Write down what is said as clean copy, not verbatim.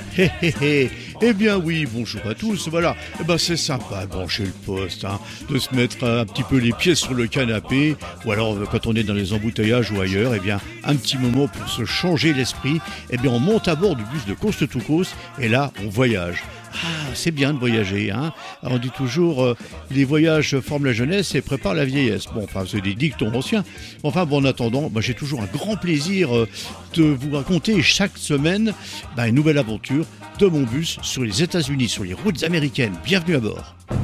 Hé hé hé. Eh bien oui, bonjour à tous, voilà. Eh ben c'est sympa de brancher le poste, de se mettre un petit peu les pieds sur le canapé, ou alors quand on est dans les embouteillages ou ailleurs, eh bien un petit moment pour se changer l'esprit, eh bien on monte à bord du bus de Coast to Coast, et là on voyage. Ah, c'est bien de voyager, hein. Alors, on dit toujours, les voyages forment la jeunesse et préparent la vieillesse. Bon, enfin, c'est des dictons anciens. Enfin, bon, en attendant, j'ai toujours un grand plaisir de vous raconter chaque semaine une nouvelle aventure de mon bus sur les États-Unis, sur les routes américaines. Bienvenue à bord.